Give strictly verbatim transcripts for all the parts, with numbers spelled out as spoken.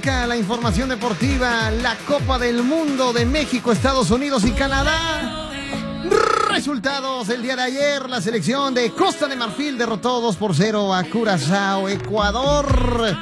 arranca la información deportiva, la Copa del Mundo de México, Estados Unidos y Canadá. Resultados el día de ayer, la selección de Costa de Marfil derrotó dos por cero a Curazao. Ecuador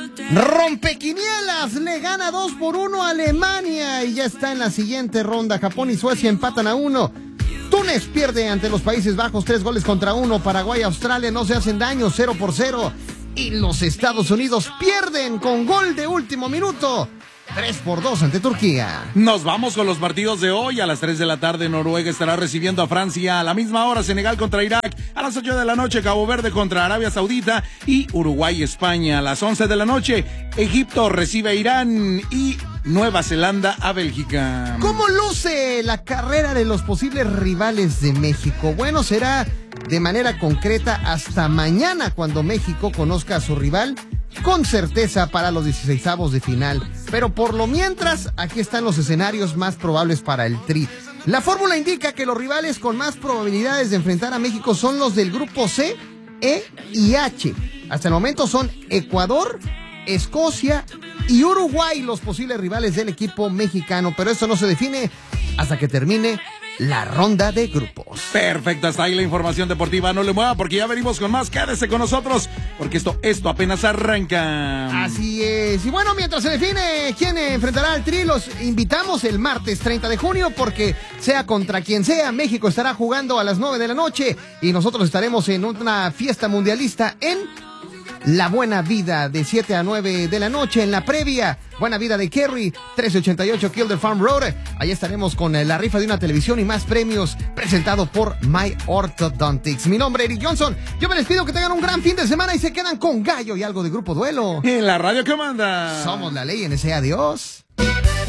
rompequinielas, le gana dos por uno a Alemania y ya está en la siguiente ronda. Japón y Suecia empatan a uno. Túnez pierde ante los Países Bajos tres goles contra uno. Paraguay y Australia no se hacen daño, cero por cero. Y los Estados Unidos pierden con gol de último minuto, tres por dos ante Turquía. Nos vamos con los partidos de hoy. A las tres de la tarde Noruega estará recibiendo a Francia. A la misma hora Senegal contra Irak. A las ocho de la noche Cabo Verde contra Arabia Saudita. Y Uruguay España. A las once de la noche Egipto recibe a Irán. Y Nueva Zelanda a Bélgica. ¿Cómo luce la carrera de los posibles rivales de México? Bueno, será de manera concreta hasta mañana cuando México conozca a su rival con certeza para los dieciseisavos de final. Pero por lo mientras, aquí están los escenarios más probables para el Tri. La fórmula indica que los rivales con más probabilidades de enfrentar a México son los del grupo C, E y H. Hasta el momento son Ecuador, Escocia y Uruguay los posibles rivales del equipo mexicano, pero esto no se define hasta que termine la ronda de grupos. Perfecto, hasta ahí la información deportiva. No le mueva porque ya venimos con más. Quédese con nosotros porque esto, esto apenas arranca. Así es. Y bueno, mientras se define quién enfrentará al Tri, los invitamos el martes treinta de junio porque sea contra quien sea, México estará jugando a las nueve de la noche y nosotros estaremos en una fiesta mundialista en La Buena Vida de siete a nueve de la noche. En la previa, Buena Vida de Kerry, trece ochenta y ocho Kilder Farm Road. Ahí estaremos con la rifa de una televisión y más premios presentado por My Orthodontics. Mi nombre es Eric Johnson. Yo me despido, que tengan un gran fin de semana y se quedan con Gallo y algo de Grupo Duelo. En la radio que manda. Somos la ley en ese adiós.